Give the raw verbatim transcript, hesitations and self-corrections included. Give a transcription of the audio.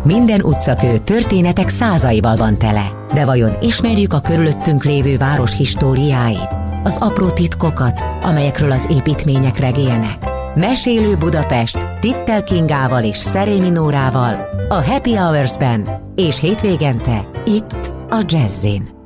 Minden utcakő történetek százaival van tele. De vajon ismerjük a körülöttünk lévő város históriáit? Az apró titkokat, amelyekről az építmények regélnek? Mesélő Budapest Tittel Kingával és Szerémi Nórával a Happy Hours-ben és hétvégente itt a Jazzin.